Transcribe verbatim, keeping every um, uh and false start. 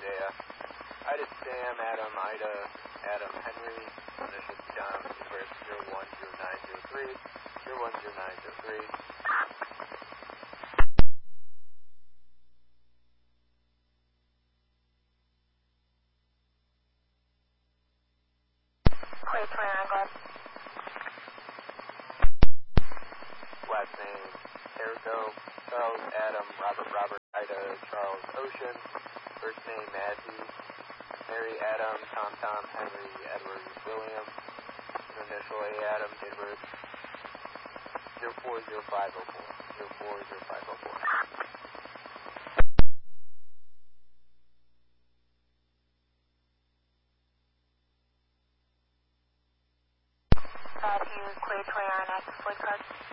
Isaiah. Ida Sam, Adam, Ida, Adam, Henry, initial Tom, universe zero one zero nine zero three, zero one zero nine zero three. Clay twenty-nine, go ahead. Last name, Jericho, Charles, Adam, Robert, Robert, Ida, Charles, Ocean. First name, Matthew, Mary, Adam, Tom, Tom, Henry, Edward, William. Initial A, Adam, date of birth zero four zero five zero four, zero four zero five zero four. Matthew, Clay twenty-nine, active flight card.